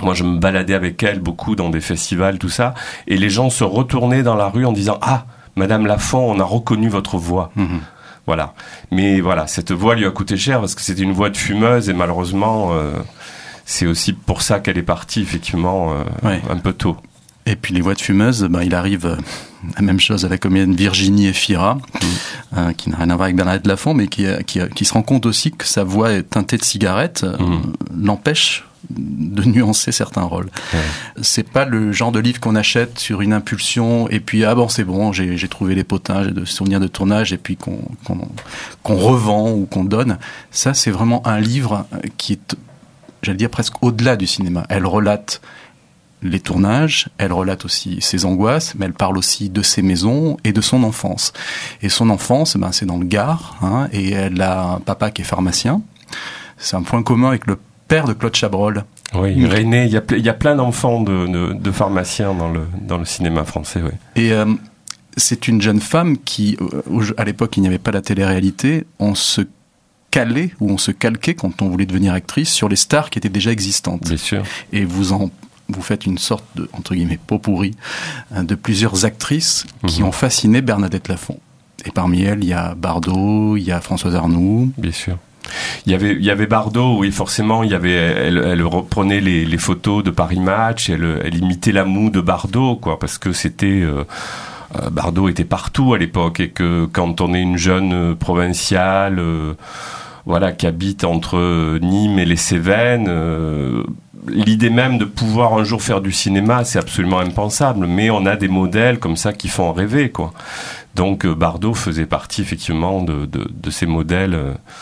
Moi, je me baladais avec elle beaucoup dans des festivals, tout ça, et les gens se retournaient dans la rue en disant « Ah, Madame Lafont, on a reconnu votre voix. » Voilà. Mais voilà, cette voix lui a coûté cher parce que c'était une voix de fumeuse et malheureusement, c'est aussi pour ça qu'elle est partie, effectivement, un peu tôt. Et puis les voix de fumeuses, il arrive la même chose à la comédienne Virginie Efira, qui n'a rien à voir avec Bernadette Lafont, mais qui se rend compte aussi que sa voix est teintée de cigarette, l'empêche de nuancer certains rôles. C'est pas le genre de livre qu'on achète sur une impulsion et puis c'est bon, j'ai trouvé les potins, j'ai de souvenirs de tournage et puis qu'on revend ou qu'on donne. Ça, c'est vraiment un livre qui est, j'allais dire, presque au-delà du cinéma. Elle relate les tournages, elle relate aussi ses angoisses, mais elle parle aussi de ses maisons et de son enfance. Et son enfance, c'est dans le Gard, et elle a un papa qui est pharmacien. C'est un point commun avec le père de Claude Chabrol. Oui, René, il y a plein d'enfants de pharmaciens dans le cinéma français. Oui. Et c'est une jeune femme qui, à l'époque, il n'y avait pas la télé-réalité, on se calait ou on se calquait quand on voulait devenir actrice sur les stars qui étaient déjà existantes. Bien sûr. Et vous faites une sorte de, entre guillemets, pot pourri de plusieurs actrices qui ont fasciné Bernadette Lafont. Et parmi elles, il y a Bardot, il y a Françoise Arnoux. Bien sûr. Il y avait Bardot, oui, forcément, elle reprenait les photos de Paris Match, elle imitait la moue de Bardot, quoi, parce que c'était, Bardot était partout à l'époque, et que quand on est une jeune provinciale, qui habite entre Nîmes et les Cévennes, l'idée même de pouvoir un jour faire du cinéma, c'est absolument impensable, mais on a des modèles comme ça qui font rêver, quoi. Donc Bardot faisait partie effectivement de ces modèles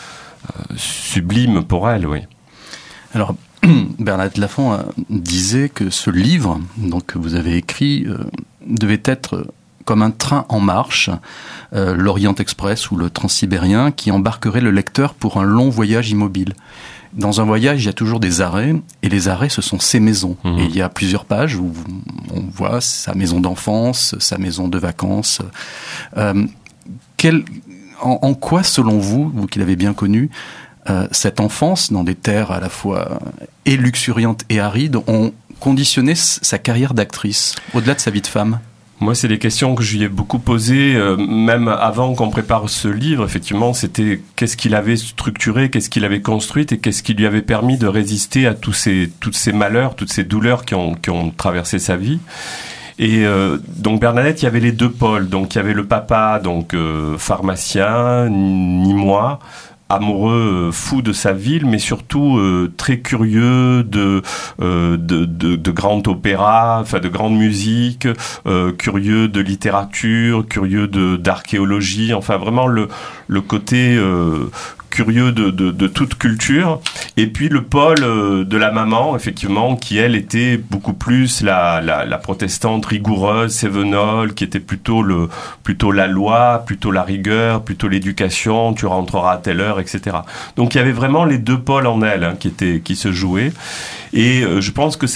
sublimes pour elle, oui. Alors, Bernadette Lafont disait que ce livre, donc, que vous avez écrit, devait être comme un train en marche, l'Orient Express ou le Transsibérien, qui embarquerait le lecteur pour un long voyage immobile. Dans un voyage, il y a toujours des arrêts, et les arrêts, ce sont ses maisons. Et il y a plusieurs pages où on voit sa maison d'enfance, sa maison de vacances. En quoi, selon vous qui l'avez bien connu, cette enfance, dans des terres à la fois et luxuriantes et arides, ont conditionné sa carrière d'actrice, au-delà de sa vie de femme ? Moi, c'est des questions que je lui ai beaucoup posées, même avant qu'on prépare ce livre. Effectivement, c'était qu'est-ce qu'il avait structuré, qu'est-ce qu'il avait construit et qu'est-ce qui lui avait permis de résister à tous ces malheurs, toutes ces douleurs qui ont traversé sa vie. Et donc Bernadette, il y avait les deux pôles. Donc il y avait le papa, pharmacien, nîmois, amoureux, fou de sa ville, mais surtout très curieux de grand opéra, de grande musique, curieux de littérature, curieux d'archéologie, enfin vraiment le côté curieux de toute culture. Et puis le pôle de la maman, effectivement, qui elle était beaucoup plus la protestante rigoureuse, sévenole, qui était plutôt la loi, plutôt la rigueur, plutôt l'éducation, tu rentreras à telle heure, etc. Donc il y avait vraiment les deux pôles en elle qui se jouaient. Et je pense que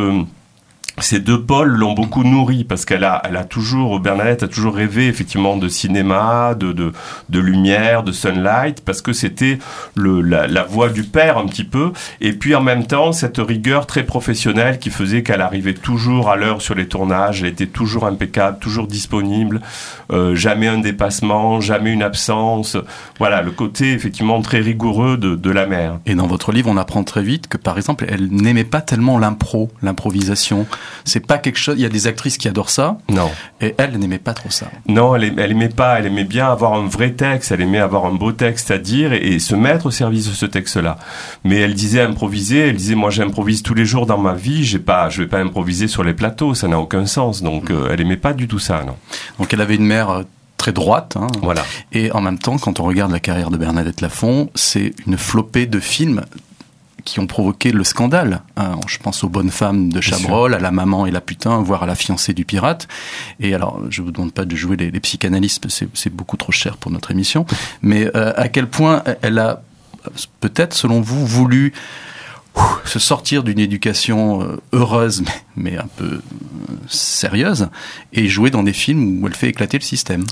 ces deux pôles l'ont beaucoup nourrie parce Bernadette a toujours rêvé effectivement de cinéma, de lumière, de sunlight, parce que c'était la voix du père un petit peu, et puis en même temps cette rigueur très professionnelle qui faisait qu'elle arrivait toujours à l'heure sur les tournages, elle était toujours impeccable, toujours disponible, jamais un dépassement, jamais une absence, voilà, le côté effectivement très rigoureux de la mère. Et dans votre livre, on apprend très vite que par exemple, elle n'aimait pas tellement l'improvisation. C'est pas quelque chose. Il y a des actrices qui adorent ça. Non. Et elle n'aimait pas trop ça. Non, elle aimait pas. Elle aimait bien avoir un vrai texte. Elle aimait avoir un beau texte à dire et se mettre au service de ce texte-là. Mais elle disait improviser. Elle disait moi j'improvise tous les jours dans ma vie. Je vais pas improviser sur les plateaux. Ça n'a aucun sens. Donc elle aimait pas du tout ça, non. Donc elle avait une mère très droite. Voilà. Et en même temps, quand on regarde la carrière de Bernadette Lafont, c'est une flopée de films qui ont provoqué le scandale. Je pense aux Bonnes femmes de Chabrol, à La maman et la putain, voire à La fiancée du pirate. Et alors, je vous demande pas de jouer les psychanalystes, c'est beaucoup trop cher pour notre émission. Mais à quel point elle a, peut-être selon vous, voulu se sortir d'une éducation heureuse, mais un peu sérieuse, et jouer dans des films où elle fait éclater le système.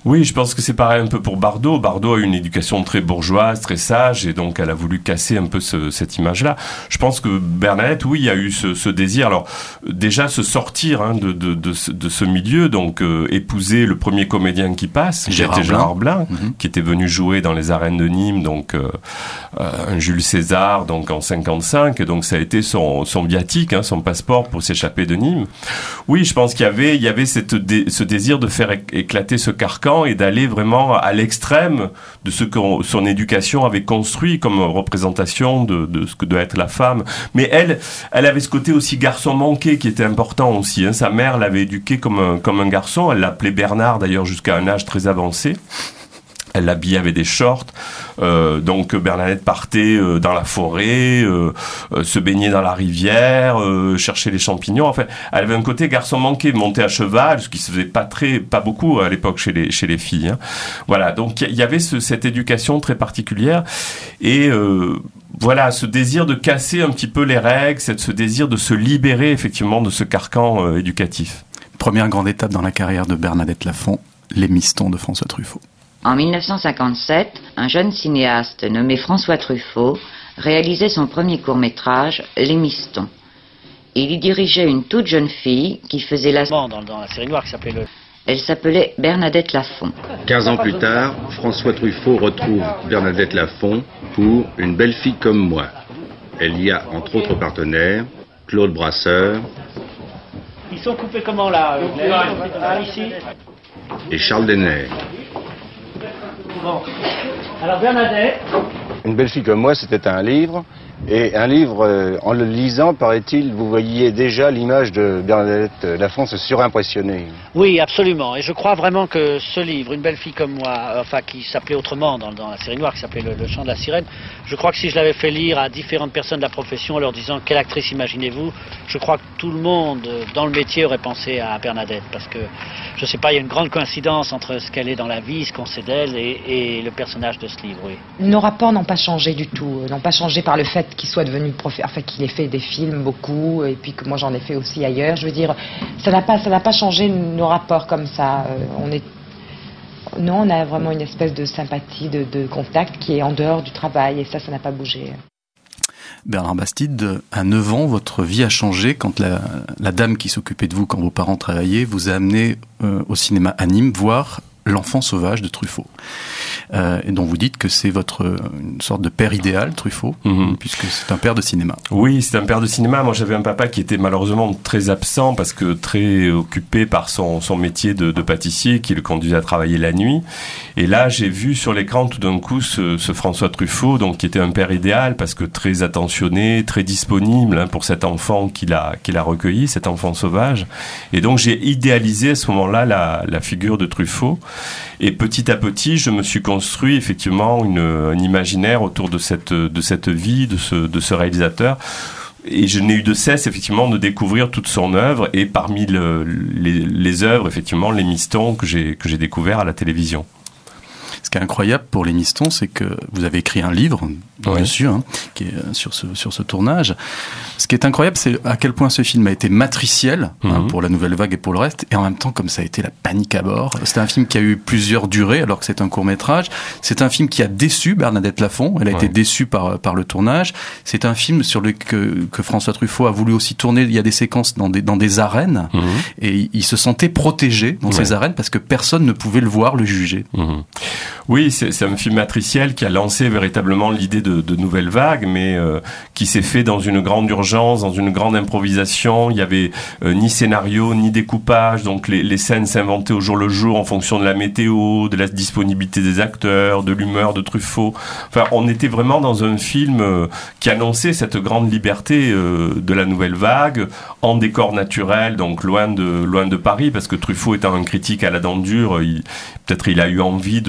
Oui, je pense que c'est pareil un peu pour Bardot. Bardot a une éducation très bourgeoise, très sage, et donc elle a voulu casser un peu cette image-là. Je pense que Bernadette, oui, il y a eu ce désir. Alors déjà se sortir de ce milieu, donc épouser le premier comédien qui passe, Gérard Blin, qui était venu jouer dans les arènes de Nîmes, donc un Jules César, donc en 55, et donc ça a été son viatique, son passeport pour s'échapper de Nîmes. Oui, je pense qu'il y avait ce désir de faire éclater ce carcan et d'aller vraiment à l'extrême de ce que son éducation avait construit comme représentation de ce que doit être la femme. Mais elle avait ce côté aussi garçon manqué qui était important aussi. Sa mère l'avait éduqué comme un garçon. Elle l'appelait Bernard d'ailleurs jusqu'à un âge très avancé. Elle l'habillait avec des shorts, donc Bernadette partait dans la forêt, se baignait dans la rivière, chercher les champignons. Enfin, elle avait un côté garçon manqué, monter à cheval, ce qui se faisait pas beaucoup à l'époque chez les filles. Voilà, donc il y avait cette éducation très particulière et voilà, ce désir de casser un petit peu les règles, ce désir de se libérer effectivement de ce carcan éducatif. Première grande étape dans la carrière de Bernadette Lafont, Les Mistons de François Truffaut. En 1957, un jeune cinéaste nommé François Truffaut réalisait son premier court-métrage, Les Mistons. Il y dirigeait une toute jeune fille qui faisait dans la série noire qui s'appelait Elle s'appelait Bernadette Lafont. 15 ans plus tard, François Truffaut retrouve Bernadette Lafont pour Une belle fille comme moi. Elle y a entre autres partenaires Claude Brasseur. Ils sont coupés comment là ici Et Charles Denner. Bon. Alors Bernadette. Une belle fille comme moi, c'était un livre. Et un livre, en le lisant, paraît-il, vous voyiez déjà l'image de Bernadette Lafont se surimpressionner. Oui, absolument. Et je crois vraiment que ce livre, Une belle fille comme moi, qui s'appelait autrement dans la série noire, qui s'appelait Le chant de la sirène, je crois que si je l'avais fait lire à différentes personnes de la profession en leur disant quelle actrice imaginez-vous, je crois que tout le monde dans le métier aurait pensé à Bernadette. Parce que, je sais pas, il y a une grande coïncidence entre ce qu'elle est dans la vie, ce qu'on sait d'elle et le personnage de ce livre, oui. Nos rapports n'ont pas changé du tout. N'ont pas changé par le fait qu'il soit devenu qu'il ait fait des films beaucoup, et puis que moi j'en ai fait aussi ailleurs. Je veux dire, ça n'a pas changé nos rapports comme ça. On a vraiment une espèce de sympathie, de contact qui est en dehors du travail, et ça n'a pas bougé. Bernard Bastide, à 9 ans, votre vie a changé quand la dame qui s'occupait de vous quand vos parents travaillaient vous a amené au cinéma à Nîmes voir L'enfant sauvage de Truffaut. Et dont vous dites que c'est une sorte de père idéal, Truffaut, puisque c'est un père de cinéma. Oui, c'est un père de cinéma. Moi, j'avais un papa qui était malheureusement très absent parce que très occupé par son métier de pâtissier qui le conduisait à travailler la nuit. Et là, j'ai vu sur l'écran tout d'un coup ce François Truffaut, donc qui était un père idéal parce que très attentionné, très disponible pour cet enfant qu'il a recueilli, cet enfant sauvage. Et donc, j'ai idéalisé à ce moment-là la figure de Truffaut. Et petit à petit, je me suis construit effectivement un imaginaire autour de cette vie, de ce réalisateur. Et je n'ai eu de cesse effectivement de découvrir toute son œuvre. Et parmi les œuvres, effectivement, Les Mistons que j'ai découvert à la télévision. Ce qui est incroyable pour Les Mistons, c'est que vous avez écrit un livre dessus, qui est sur ce tournage. Ce qui est incroyable, c'est à quel point ce film a été matriciel pour la Nouvelle Vague et pour le reste, et en même temps, comme ça a été la panique à bord. C'est un film qui a eu plusieurs durées, alors que c'est un court-métrage. C'est un film qui a déçu Bernadette Lafont. Elle a été déçue par le tournage. C'est un film sur que François Truffaut a voulu aussi tourner. Il y a des séquences dans des arènes, et il se sentait protégé dans ces arènes parce que personne ne pouvait le voir, le juger. Oui, c'est un film matriciel qui a lancé véritablement l'idée de Nouvelle Vague, mais qui s'est fait dans une grande urgence, dans une grande improvisation. Il y avait ni scénario, ni découpage, donc les scènes s'inventaient au jour le jour en fonction de la météo, de la disponibilité des acteurs, de l'humeur de Truffaut. Enfin, on était vraiment dans un film qui annonçait cette grande liberté de la Nouvelle Vague, en décor naturel, donc loin de Paris, parce que Truffaut étant un critique à la dent dure, peut-être il a eu envie de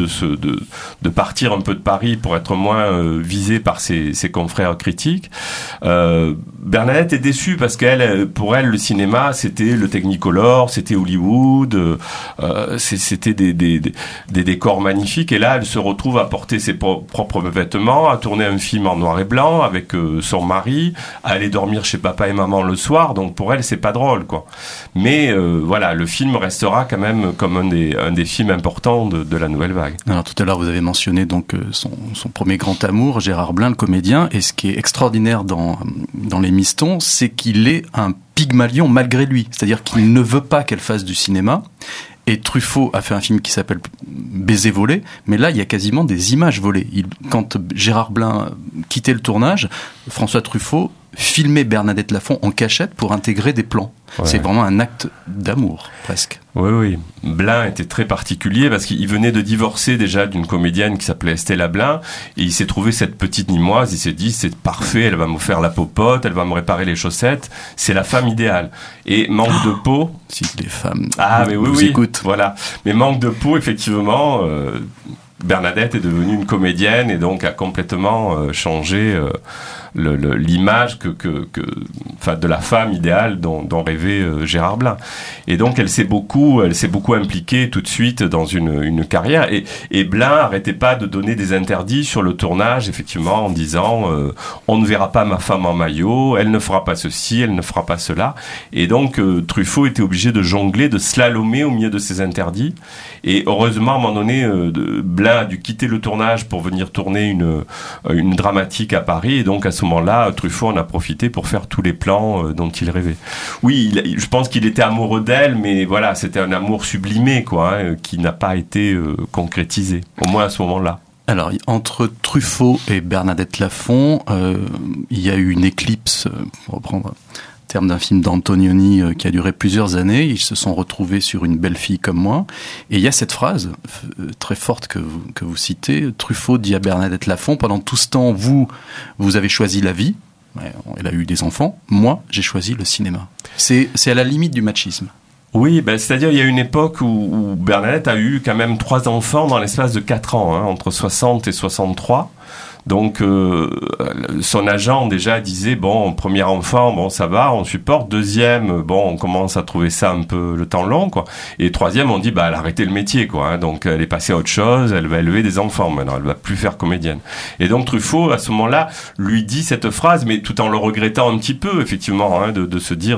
de partir un peu de Paris pour être moins visée par ses confrères critiques. Bernadette est déçue parce pour elle, le cinéma, c'était le Technicolor, c'était Hollywood, c'était des décors magnifiques. Et là, elle se retrouve à porter ses propres vêtements, à tourner un film en noir et blanc avec son mari, à aller dormir chez papa et maman le soir. Donc pour elle, c'est pas drôle, quoi. Mais voilà, le film restera quand même comme un des films importants de la nouvelle vague. Alors tout à l'heure, vous avez mentionné donc son premier grand amour, Gérard Blain, le comédien. Et ce qui est extraordinaire dans Les Mistons, c'est qu'il est un Pygmalion malgré lui. C'est-à-dire qu'il ne veut pas qu'elle fasse du cinéma. Et Truffaut a fait un film qui s'appelle Baiser volé, mais là, il y a quasiment des images volées. Quand Gérard Blain quittait le tournage, François Truffaut filmait Bernadette Lafont en cachette pour intégrer des plans. Ouais. C'est vraiment un acte d'amour, presque. Oui. Blain était très particulier parce qu'il venait de divorcer déjà d'une comédienne qui s'appelait Stella Blain et il s'est trouvé cette petite Nîmoise, il s'est dit c'est parfait, elle va me faire la popote, elle va me réparer les chaussettes, c'est la femme idéale. Et manque de peau... Si les femmes vous écoutent. Voilà. Mais manque de peau, effectivement... Bernadette est devenue une comédienne et donc a complètement changé l'image de la femme idéale dont rêvait Gérard Blain. Et donc elle s'est beaucoup impliquée tout de suite dans une carrière et Blain arrêtait pas de donner des interdits sur le tournage, effectivement, en disant on ne verra pas ma femme en maillot, elle ne fera pas ceci, elle ne fera pas cela. Et donc Truffaut était obligé de jongler, de slalomer au milieu de ces interdits. Et heureusement, à un moment donné, Blain a dû quitter le tournage pour venir tourner une dramatique à Paris. Et donc, à ce moment-là, Truffaut en a profité pour faire tous les plans dont il rêvait. Oui, je pense qu'il était amoureux d'elle, mais voilà, c'était un amour sublimé, quoi, qui n'a pas été concrétisé, au moins à ce moment-là. Alors, entre Truffaut et Bernadette Lafont, il y a eu une éclipse, pour reprendre terme d'un film d'Antonioni qui a duré plusieurs années. Ils se sont retrouvés sur Une belle fille comme moi. Et il y a cette phrase très forte que vous citez. Truffaut dit à Bernadette Lafont, pendant tout ce temps, vous avez choisi la vie. Elle a eu des enfants. Moi, j'ai choisi le cinéma. C'est à la limite du machisme. Oui, c'est-à-dire il y a une époque où Bernadette a eu quand même 3 enfants dans l'espace de 4 ans, entre 60 et 63. Donc son agent déjà disait premier enfant ça va, on supporte, deuxième on commence à trouver ça un peu le temps long, quoi, et troisième on dit elle a arrêté le métier, quoi, donc elle est passée à autre chose, elle va élever des enfants maintenant, elle va plus faire comédienne. Et donc Truffaut à ce moment-là lui dit cette phrase, mais tout en le regrettant un petit peu, effectivement, de se dire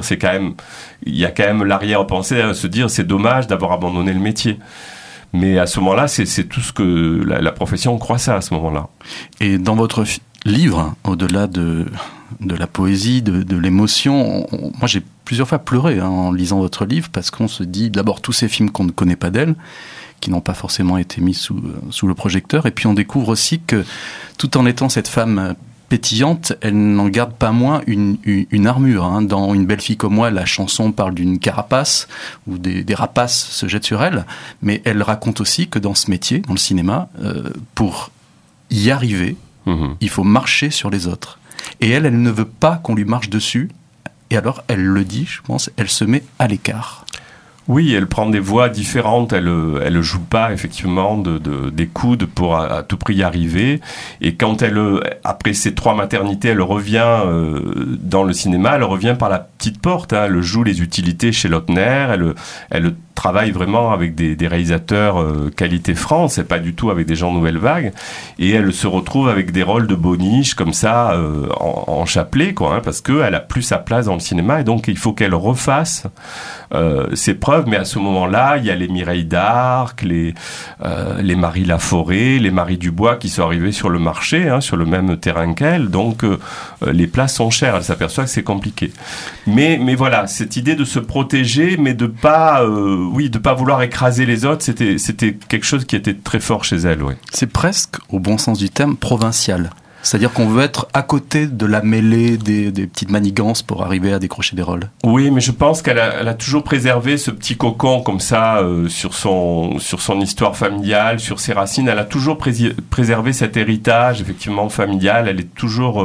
il y a quand même l'arrière-pensée à se dire c'est dommage d'avoir abandonné le métier. Mais à ce moment-là, c'est tout ce que la profession croissait à ce moment-là. Et dans votre livre, au-delà de la poésie, de l'émotion, moi j'ai plusieurs fois pleuré en lisant votre livre, parce qu'on se dit d'abord tous ces films qu'on ne connaît pas d'elle, qui n'ont pas forcément été mis sous le projecteur, et puis on découvre aussi que tout en étant cette femme pétillante, elle n'en garde pas moins une armure. Dans Une belle fille comme moi, la chanson parle d'une carapace où des rapaces se jettent sur elle, mais elle raconte aussi que dans ce métier, dans le cinéma, pour y arriver, il faut marcher sur les autres. Et elle ne veut pas qu'on lui marche dessus, et alors elle le dit, je pense, elle se met à l'écart. Oui, elle prend des voies différentes, elle joue pas effectivement des coudes pour à tout prix y arriver, et quand après ces 3 maternités, elle revient dans le cinéma, elle revient par la petite porte, elle joue les utilités chez Lautner, elle travaille vraiment avec des réalisateurs qualité France, et pas du tout avec des gens nouvelle vague, et elle se retrouve avec des rôles de boniche comme ça en chapelet, quoi, parce que elle a plus sa place dans le cinéma, et donc il faut qu'elle refasse ses preuves. Mais à ce moment-là, il y a les Mireille d'Arc, les Marie Laforêt, les Marie Dubois qui sont arrivés sur le marché, sur le même terrain qu'elle. Donc les places sont chères. Elle s'aperçoit que c'est compliqué. Mais voilà, cette idée de se protéger, mais de pas vouloir écraser les autres, c'était quelque chose qui était très fort chez elle. Oui. C'est presque, au bon sens du terme, provincial. C'est-à-dire qu'on veut être à côté de la mêlée des petites manigances pour arriver à décrocher des rôles. Oui, mais je pense qu'elle a toujours préservé ce petit cocon comme ça sur son histoire familiale, sur ses racines. Elle a toujours préservé cet héritage effectivement familial. Elle est toujours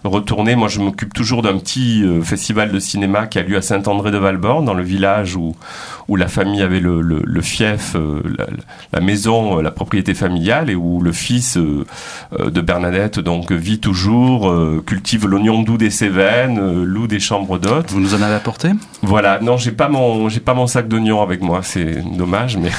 retourner. Moi, je m'occupe toujours d'un petit festival de cinéma qui a lieu à Saint-André-de-Valborne, dans le village où la famille avait le fief, la maison, la propriété familiale, et où le fils de Bernadette donc vit toujours, cultive l'oignon doux des Cévennes, loue des chambres d'hôtes. Vous nous en avez apporté ? Voilà, non, j'ai pas mon sac d'oignons avec moi, c'est dommage, mais...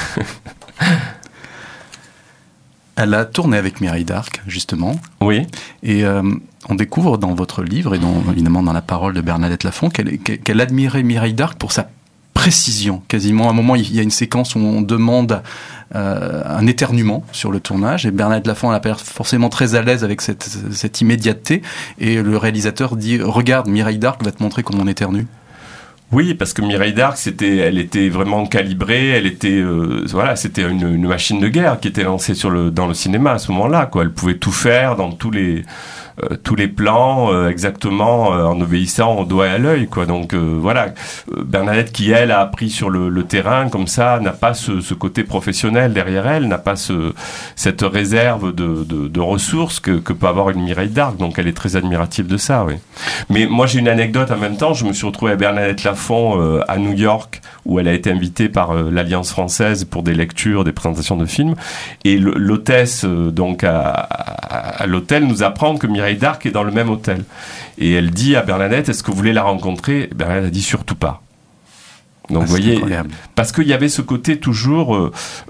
Elle a tourné avec Mireille d'Arc, justement. Oui. Et on découvre dans votre livre, et évidemment dans la parole de Bernadette Lafont, qu'elle admirait Mireille d'Arc pour sa précision. Quasiment, à un moment, il y a une séquence où on demande un éternuement sur le tournage, et Bernadette Lafont n'a pas forcément très à l'aise avec cette immédiateté, et le réalisateur dit « Regarde, Mireille d'Arc va te montrer comment on éternue ». Oui, parce que Mireille d'Arc, elle était vraiment calibrée, elle était, c'était une machine de guerre qui était lancée dans le cinéma à ce moment-là, quoi. Elle pouvait tout faire dans tous les plans, exactement, en obéissant au doigt et à l'œil, quoi. Donc, Bernadette, qui, elle, a appris sur le terrain, comme ça, n'a pas ce côté professionnel derrière elle, n'a pas cette réserve de ressources que peut avoir une Mireille d'Arc. Donc, elle est très admirative de ça, oui. Mais moi, j'ai une anecdote en même temps. Je me suis retrouvé à Bernadette Lafont à New York, où elle a été invitée par l'Alliance française pour des lectures, des présentations de films. Et l'hôtesse, donc, à l'hôtel, nous apprend que Mireille d'Arc est dans le même hôtel. Et elle dit à Bernadette, est-ce que vous voulez la rencontrer ? Et Bernadette a dit surtout pas. Donc, vous voyez, incroyable. Parce qu'il y avait ce côté toujours,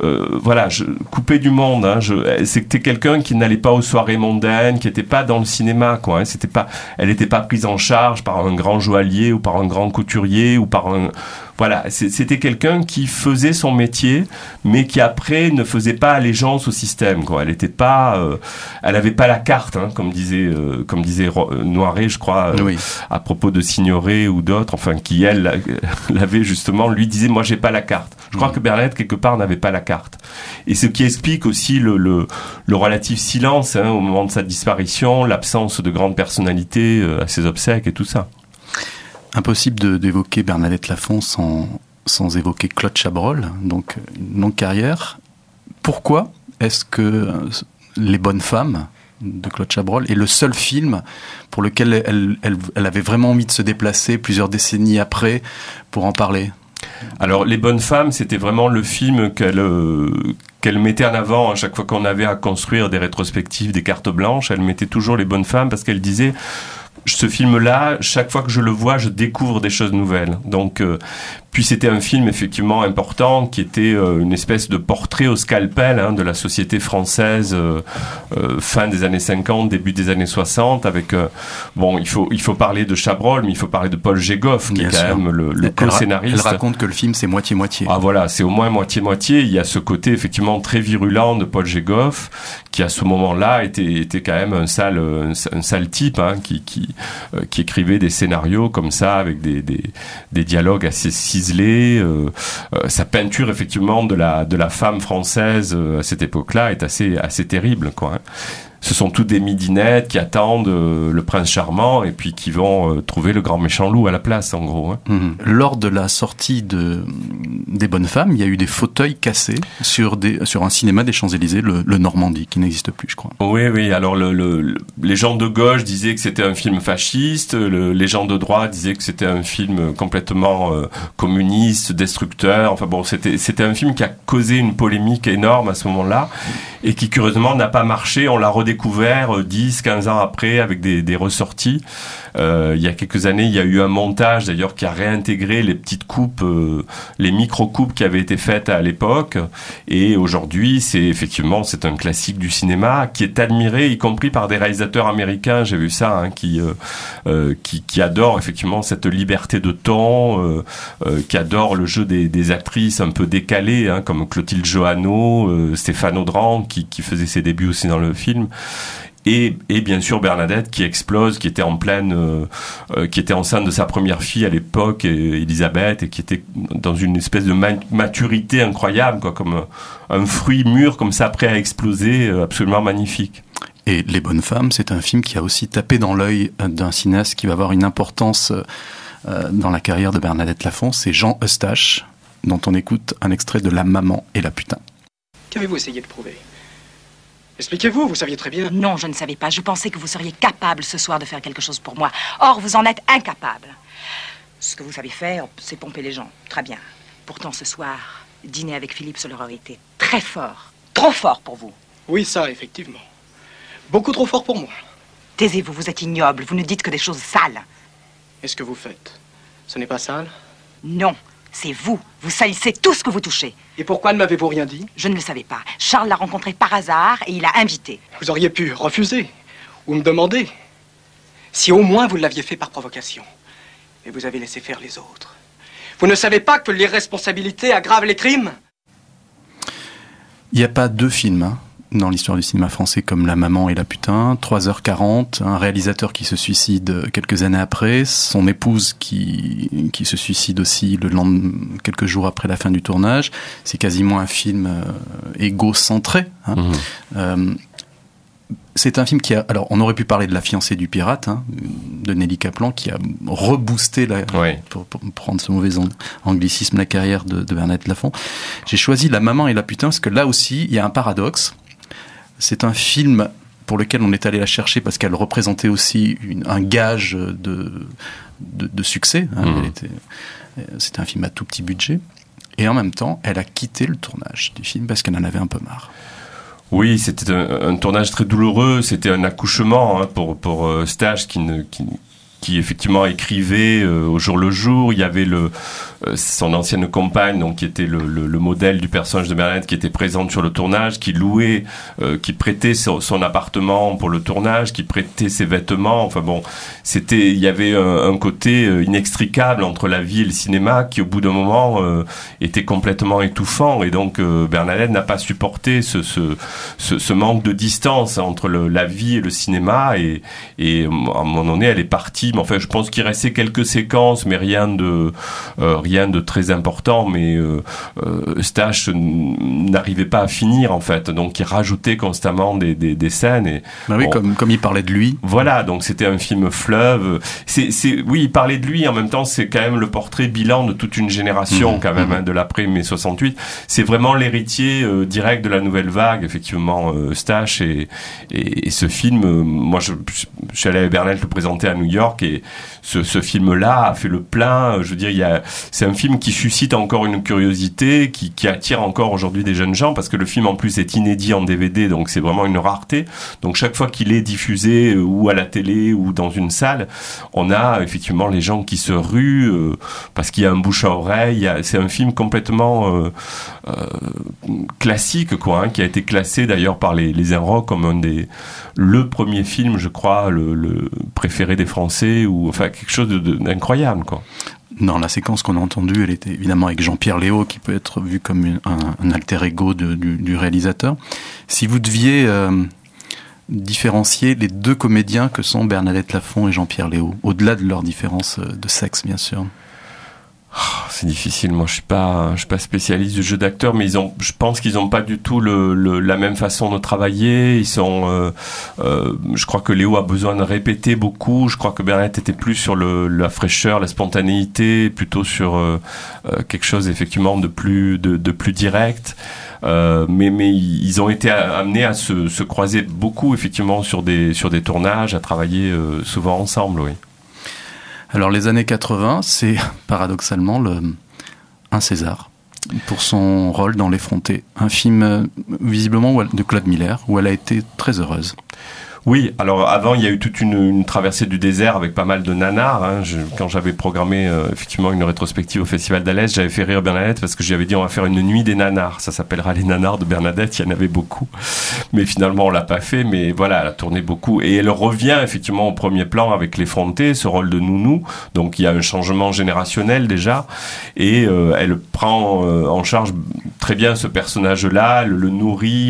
coupé du monde. Hein, c'était quelqu'un qui n'allait pas aux soirées mondaines, qui n'était pas dans le cinéma, quoi. Hein, elle n'était pas prise en charge par un grand joaillier ou par un grand couturier ou par un... Voilà, c'était quelqu'un qui faisait son métier, mais qui après ne faisait pas allégeance au système, quoi. Elle était pas, elle avait pas la carte, hein, comme disait Noiret, je crois, oui. À propos de Signoret ou d'autres, enfin, qui elle l'avait justement, lui disait, moi j'ai pas la carte. Je crois que Bernadette quelque part n'avait pas la carte. Et ce qui explique aussi le relatif silence, hein, au moment de sa disparition, l'absence de grandes personnalités à ses obsèques et tout ça. Impossible d'évoquer Bernadette Lafont sans évoquer Claude Chabrol, donc une longue carrière. Pourquoi est-ce que Les Bonnes Femmes de Claude Chabrol est le seul film pour lequel elle avait vraiment envie de se déplacer plusieurs décennies après pour en parler ? Alors, Les Bonnes Femmes, c'était vraiment le film qu'elle mettait en avant à chaque fois qu'on avait à construire des rétrospectives, des cartes blanches. Elle mettait toujours Les Bonnes Femmes parce qu'elle disait... Ce film-là, chaque fois que je le vois, je découvre des choses nouvelles. Donc, puis c'était un film effectivement important qui était une espèce de portrait au scalpel, hein, de la société française fin des années 50, début des années 60. Avec il faut parler de Chabrol, mais il faut parler de Paul Gégoff, qui est quand même le co-scénariste. Elle raconte que le film c'est moitié-moitié. Ah voilà, c'est au moins moitié-moitié. Il y a ce côté effectivement très virulent de Paul Gégoff, qui à ce moment-là était quand même un sale type, hein, qui écrivait des scénarios comme ça avec des dialogues assez ciselés. Sa peinture effectivement de la femme française à cette époque-là est assez terrible, quoi. Hein. Ce sont toutes des midinettes qui attendent le prince charmant et puis qui vont trouver le grand méchant loup à la place, en gros. Hein. Mmh. Lors de la sortie des Bonnes Femmes, il y a eu des fauteuils cassés sur un cinéma des Champs-Élysées, le Normandie, qui n'existe plus, je crois. Oui. Alors, les gens de gauche disaient que c'était un film fasciste, les gens de droite disaient que c'était un film complètement communiste, destructeur. Enfin bon, c'était un film qui a causé une polémique énorme à ce moment-là et qui, curieusement, n'a pas marché. On l'a redécouvert 10, 15 ans après avec des ressorties. Il y a quelques années, il y a eu un montage d'ailleurs qui a réintégré les petites coupes, les micro-coupes qui avaient été faites à l'époque. Et aujourd'hui, c'est un classique du cinéma qui est admiré, y compris par des réalisateurs américains. J'ai vu ça, hein, qui adorent effectivement cette liberté de ton, qui adorent le jeu des actrices un peu décalées, hein, comme Clotilde Johanneau, Stéphane Audran, qui faisait ses débuts aussi dans le film. Et bien sûr Bernadette qui explose, qui était qui était enceinte de sa première fille à l'époque, Elisabeth, et qui était dans une espèce de maturité incroyable, quoi, comme un fruit mûr comme ça prêt à exploser, absolument magnifique. Et Les Bonnes Femmes, c'est un film qui a aussi tapé dans l'œil d'un cinéaste qui va avoir une importance dans la carrière de Bernadette Lafont, c'est Jean Eustache, dont on écoute un extrait de La Maman et la Putain. Qu'avez-vous essayé de prouver ? Expliquez-vous, vous saviez très bien. Non, je ne savais pas. Je pensais que vous seriez capable ce soir de faire quelque chose pour moi. Or, vous en êtes incapable. Ce que vous savez faire, c'est pomper les gens. Très bien. Pourtant, ce soir, dîner avec Philippe, cela aurait été très fort. Trop fort pour vous. Oui, ça, effectivement. Beaucoup trop fort pour moi. Taisez-vous, vous êtes ignoble. Vous ne dites que des choses sales. Et ce que vous faites, ce n'est pas sale? Non, c'est vous. Vous salissez tout ce que vous touchez. Et pourquoi ne m'avez-vous rien dit? Je ne le savais pas. Charles l'a rencontré par hasard et il l'a invité. Vous auriez pu refuser ou me demander. Si au moins vous l'aviez fait par provocation. Et vous avez laissé faire les autres. Vous ne savez pas que l'irresponsabilité aggrave les crimes? Il n'y a pas deux films dans l'histoire du cinéma français comme La Maman et la Putain. 3h40, un réalisateur qui se suicide quelques années après, son épouse qui se suicide aussi quelques jours après la fin du tournage. C'est quasiment un film égocentré. C'est un film qui a... Alors, on aurait pu parler de La fiancée du pirate, de Nelly Kaplan, qui a reboosté, pour prendre ce mauvais anglicisme, la carrière de Bernadette Lafont. J'ai choisi La Maman et la Putain, parce que là aussi, il y a un paradoxe. C'est un film pour lequel on est allé la chercher, parce qu'elle représentait aussi un gage de succès. C'était un film à tout petit budget. Et en même temps, elle a quitté le tournage du film, parce qu'elle en avait un peu marre. Oui, c'était un tournage très douloureux. C'était un accouchement pour Stache qui effectivement écrivait au jour le jour. Il y avait son ancienne compagne, donc qui était le modèle du personnage de Bernadette, qui était présente sur le tournage, qui louait, qui prêtait son appartement pour le tournage, qui prêtait ses vêtements. Enfin bon, il y avait un côté inextricable entre la vie et le cinéma qui, au bout d'un moment, était complètement étouffant. Et donc Bernadette n'a pas supporté ce manque de distance entre la vie et le cinéma. Et à un moment donné, elle est partie. Mais enfin, je pense qu'il restait quelques séquences, mais rien de très important. Mais Stache n'arrivait pas à finir, en fait. Donc, il rajoutait constamment des scènes. Et, oui, comme il parlait de lui. Voilà, donc c'était un film fleuve. Oui, il parlait de lui. En même temps, c'est quand même le portrait bilan de toute une génération, quand même, de l'après-mai 68. C'est vraiment l'héritier direct de la nouvelle vague, effectivement, Stache. Et ce film, moi, je suis allé avec Bernadette le présenter à New York, et ce film-là a fait le plein. Je veux dire, c'est un film qui suscite encore une curiosité, qui attire encore aujourd'hui des jeunes gens, parce que le film en plus est inédit en DVD, donc c'est vraiment une rareté. Donc chaque fois qu'il est diffusé ou à la télé ou dans une salle, on a effectivement les gens qui se ruent parce qu'il y a un bouche à oreille. C'est un film complètement classique, quoi, qui a été classé d'ailleurs par les Inrocks comme le premier film, je crois, le préféré des Français, ou enfin quelque chose d'incroyable, quoi. Dans la séquence qu'on a entendue, elle était évidemment avec Jean-Pierre Léaud, qui peut être vu comme un alter ego du réalisateur. Si vous deviez différencier les deux comédiens que sont Bernadette Lafont et Jean-Pierre Léaud, au-delà de leur différence de sexe, bien sûr. C'est difficile. Moi, je suis pas spécialiste du jeu d'acteur, mais je pense qu'ils ont pas du tout la même façon de travailler. Ils sont, je crois que Léo a besoin de répéter beaucoup. Je crois que Bernadette était plus sur la fraîcheur, la spontanéité, plutôt sur quelque chose effectivement de plus direct. Mais ils ont été amenés à se croiser beaucoup, effectivement, sur des tournages, à travailler souvent ensemble, oui. Alors les années 80, c'est paradoxalement un César pour son rôle dans L'Effronté, un film visiblement de Claude Miller, où elle a été très heureuse. Oui, alors avant il y a eu toute une traversée du désert avec pas mal de nanars. Quand j'avais programmé effectivement une rétrospective au Festival d'Alès, j'avais fait rire Bernadette parce que j'avais dit on va faire une nuit des nanars. Ça s'appellera les nanars de Bernadette. Il y en avait beaucoup, mais finalement on l'a pas fait. Mais voilà, elle a tourné beaucoup et elle revient effectivement au premier plan avec L'Effronté, ce rôle de nounou. Donc il y a un changement générationnel déjà et elle prend en charge très bien ce personnage-là, le nourrit,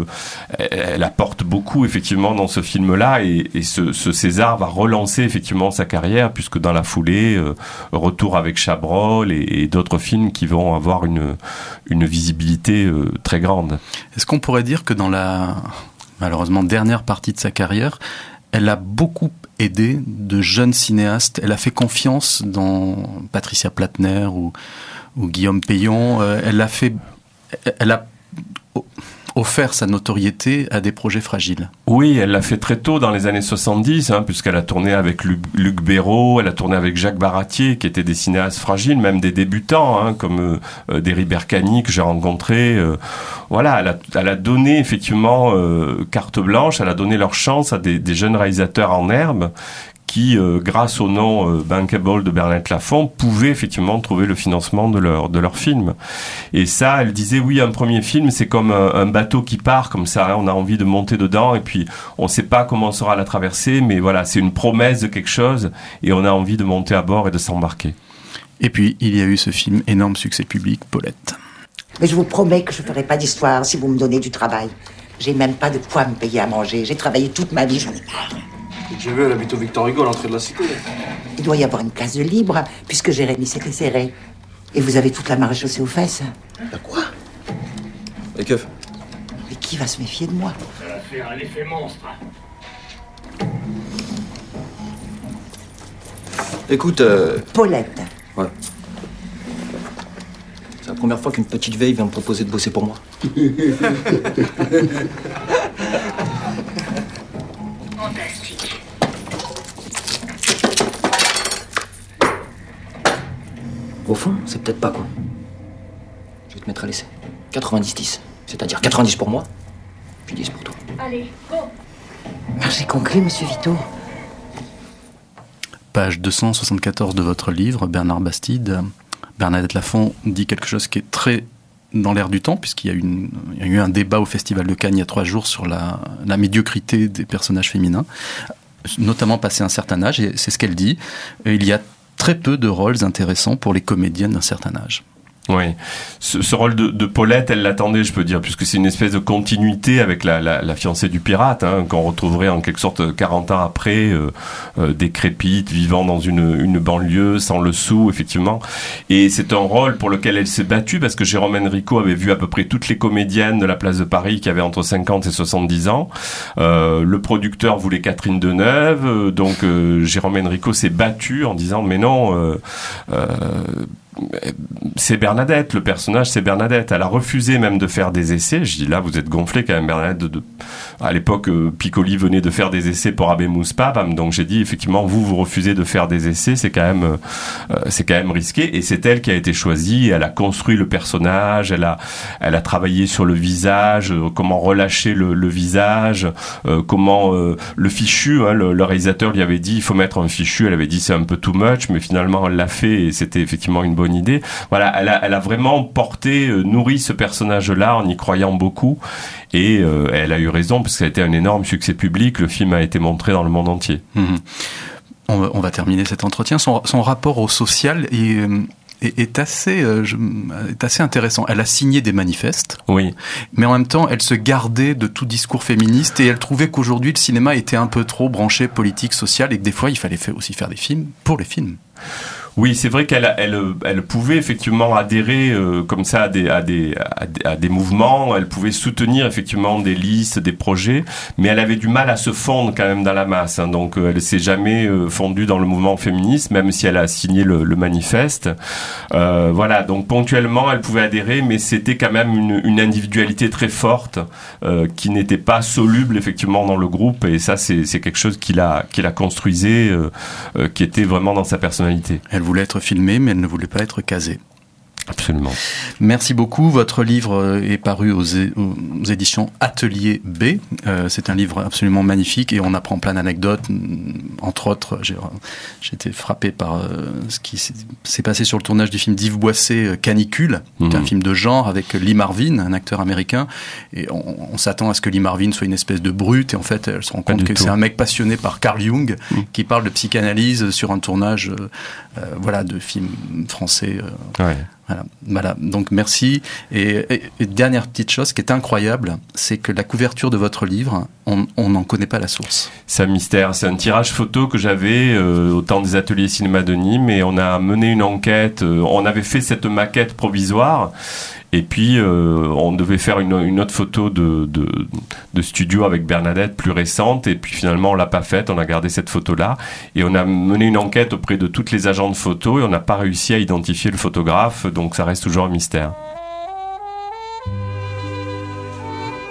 elle apporte beaucoup effectivement dans ce film-là et ce César va relancer effectivement sa carrière puisque dans la foulée, retour avec Chabrol et d'autres films qui vont avoir une visibilité très grande. Est-ce qu'on pourrait dire que dans la malheureusement dernière partie de sa carrière, elle a beaucoup aidé de jeunes cinéastes, elle a fait confiance dans Patricia Platner ou Guillaume Payon, elle a offert sa notoriété à des projets fragiles. Oui, elle l'a fait très tôt dans les années 70, puisqu'elle a tourné avec Luc Béraud, elle a tourné avec Jacques Baratier, qui étaient des cinéastes fragiles, même des débutants, comme Derry Berkani, que j'ai rencontré. Voilà, elle a donné effectivement carte blanche, elle a donné leur chance à des jeunes réalisateurs en herbe, qui, grâce au nom Bankable de Bernadette Lafont, pouvaient effectivement trouver le financement de leur film. Et ça, elle disait, oui, un premier film, c'est comme un bateau qui part, comme ça, on a envie de monter dedans, et puis on ne sait pas comment sera la traversée, mais voilà, c'est une promesse de quelque chose, et on a envie de monter à bord et de s'embarquer. Et puis, il y a eu ce film, énorme succès public, Paulette. Mais je vous promets que je ne ferai pas d'histoire si vous me donnez du travail. J'ai même pas de quoi me payer à manger. J'ai travaillé toute ma vie, j'en ai marre. J'ai vu, elle habite au Victor Hugo, à l'entrée de la cité. Il doit y avoir une place de libre, puisque Jérémy s'était serré. Et vous avez toute la maréchaussée aux fesses. Y'a quoi? Les keufs. Mais qui va se méfier de moi? Ça va faire un effet monstre. Écoute, Paulette. Ouais. C'est la première fois qu'une petite vieille vient me proposer de bosser pour moi. Fantastique. Au fond, c'est peut-être pas con. Je vais te mettre à l'essai. 90-10. C'est-à-dire 90 pour moi, puis 10 pour toi. Allez, go. J'ai conclu, monsieur Vito. Page 274 de votre livre, Bernard Bastide. Bernadette Lafont dit quelque chose qui est très dans l'air du temps, puisqu'il y a eu un débat au Festival de Cannes il y a 3 jours sur la médiocrité des personnages féminins, notamment passé un certain âge, et c'est ce qu'elle dit. Il y a très peu de rôles intéressants pour les comédiennes d'un certain âge. Oui, ce rôle de Paulette, elle l'attendait, je peux dire, puisque c'est une espèce de continuité avec la fiancée du pirate, qu'on retrouverait en quelque sorte 40 ans après, décrépite, vivant dans une banlieue, sans le sou, effectivement. Et c'est un rôle pour lequel elle s'est battue, parce que Jérôme Enrico avait vu à peu près toutes les comédiennes de la place de Paris qui avaient entre 50 et 70 ans. Le producteur voulait Catherine Deneuve, donc Jérôme Enrico s'est battu en disant, mais non, c'est Bernadette, le personnage c'est Bernadette. Elle a refusé même de faire des essais. Je dis là, vous êtes gonflé quand même, Bernadette. À l'époque, Piccoli venait de faire des essais pour Abbé Mouspa, donc j'ai dit effectivement, vous refusez de faire des essais, c'est quand même risqué. Et c'est elle qui a été choisie. Elle a construit le personnage, elle a travaillé sur le visage, comment relâcher le visage, comment le fichu. Le réalisateur lui avait dit, il faut mettre un fichu. Elle avait dit c'est un peu too much, mais finalement elle l'a fait et c'était effectivement une bonne idée. Voilà, elle a vraiment nourri ce personnage-là en y croyant beaucoup, et elle a eu raison parce que ça a été un énorme succès public. Le film a été montré dans le monde entier. Mmh. On va terminer cet entretien. Son rapport au social est assez intéressant. Elle a signé des manifestes, oui, mais en même temps, elle se gardait de tout discours féministe et elle trouvait qu'aujourd'hui, le cinéma était un peu trop branché politique, social, et que des fois, il fallait aussi faire des films pour les films. Oui, c'est vrai qu'elle pouvait effectivement adhérer comme ça à des mouvements. Elle pouvait soutenir effectivement des listes, des projets, mais elle avait du mal à se fondre quand même dans la masse. Donc elle s'est jamais fondue dans le mouvement féministe, même si elle a signé le manifeste. Voilà, donc ponctuellement elle pouvait adhérer, mais c'était quand même une individualité très forte qui n'était pas soluble effectivement dans le groupe. Et ça, c'est quelque chose qu'il a construisé, qui était vraiment dans sa personnalité. Elle voulait être filmée, mais elle ne voulait pas être casée. Absolument. Merci beaucoup. Votre livre est paru aux éditions Atelier B. C'est un livre absolument magnifique et on apprend plein d'anecdotes. Entre autres, j'ai été frappé par ce qui s'est passé sur le tournage du film d'Yves Boisset, Canicule. C'est un film de genre avec Lee Marvin, un acteur américain. Et on s'attend à ce que Lee Marvin soit une espèce de brute. Et en fait, elle se rend compte que c'est un mec passionné par Carl Jung qui parle de psychanalyse sur un tournage de films français. Ouais. Voilà, donc merci. Et dernière petite chose qui est incroyable, c'est que la couverture de votre livre, on n'en connaît pas la source. C'est un mystère, c'est un tirage photo que j'avais au temps des ateliers cinéma de Nîmes, et on a mené une enquête, on avait fait cette maquette provisoire, et puis on devait faire une autre photo de studio avec Bernadette plus récente, et puis finalement on l'a pas faite, on a gardé cette photo-là, et on a mené une enquête auprès de toutes les agents de photos, et on n'a pas réussi à identifier le photographe, donc ça reste toujours un mystère.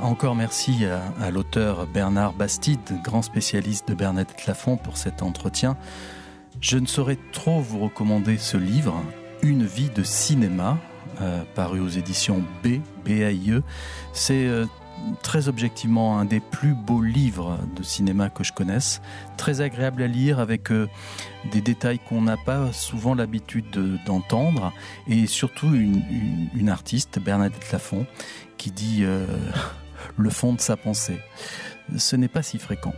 encore merci à l'auteur Bernard Bastide, grand spécialiste de Bernadette Lafont, pour cet entretien. Je ne saurais trop vous recommander ce livre, Une vie de cinéma, paru aux éditions BAIE. C'est très objectivement un des plus beaux livres de cinéma que je connaisse, très agréable à lire, avec des détails qu'on n'a pas souvent l'habitude d'entendre, et surtout une artiste, Bernadette Lafont, qui dit le fond de sa pensée. Ce n'est pas si fréquent.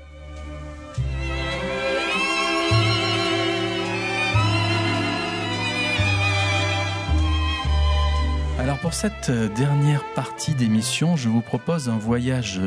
Alors pour cette dernière partie d'émission, je vous propose un voyage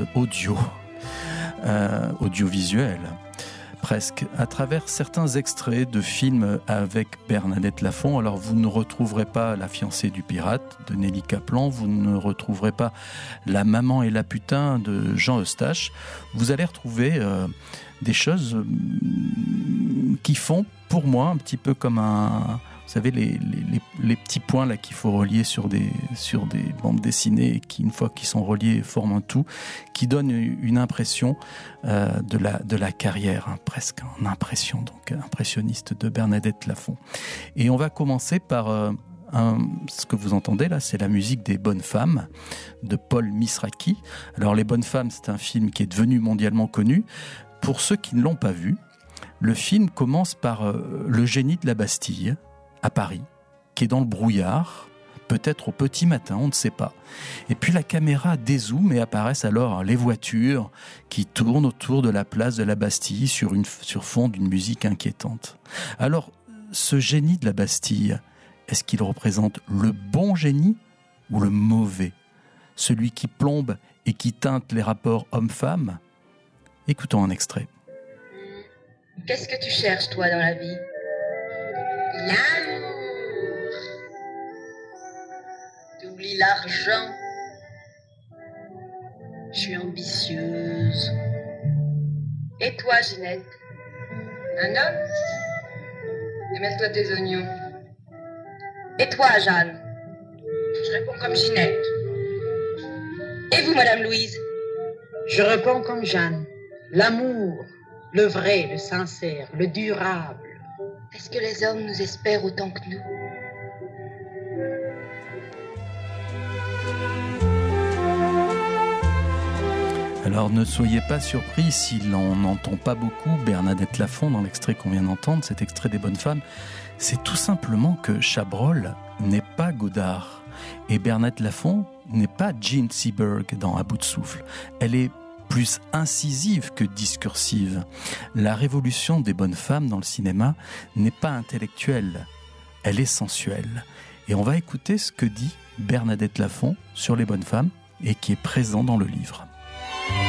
audiovisuel, presque, à travers certains extraits de films avec Bernadette Lafont. Alors vous ne retrouverez pas La fiancée du pirate de Nelly Kaplan, vous ne retrouverez pas La maman et la putain de Jean Eustache. Vous allez retrouver des choses qui font, pour moi, un petit peu comme vous savez, les petits points là qu'il faut relier sur des bandes dessinées, et qui, une fois qu'ils sont reliés, forment un tout, qui donne une impression de la carrière, presque une impression, donc impressionniste, de Bernadette Lafont. Et on va commencer par ce que vous entendez là, c'est la musique des Bonnes Femmes de Paul Misraki. Alors Les Bonnes Femmes, c'est un film qui est devenu mondialement connu. Pour ceux qui ne l'ont pas vu, le film commence par le génie de la Bastille, à Paris, qui est dans le brouillard, peut-être au petit matin, on ne sait pas. Et puis la caméra dézoome et apparaissent alors les voitures qui tournent autour de la place de la Bastille sur fond d'une musique inquiétante. Alors, ce génie de la Bastille, est-ce qu'il représente le bon génie ou le mauvais? Celui qui plombe et qui teinte les rapports hommes-femmes? Écoutons un extrait. Qu'est-ce que tu cherches, toi, dans la vie? L'amour. T'oublies l'argent. Je suis ambitieuse. Et toi, Ginette? Un homme? Émets-toi tes oignons. Et toi, Jeanne? Je réponds comme Ginette. Et vous, Madame Louise? Je réponds comme Jeanne. L'amour, le vrai, le sincère, le durable. Est-ce que les hommes nous espèrent autant que nous? Alors ne soyez pas surpris si l'on n'entend pas beaucoup Bernadette Lafont dans l'extrait qu'on vient d'entendre, cet extrait des Bonnes Femmes. C'est tout simplement que Chabrol n'est pas Godard et Bernadette Lafont n'est pas Jean Seberg dans À bout de souffle. Elle est plus incisive que discursive. La révolution des bonnes femmes dans le cinéma n'est pas intellectuelle, elle est sensuelle. Et on va écouter ce que dit Bernadette Lafont sur les bonnes femmes et qui est présent dans le livre.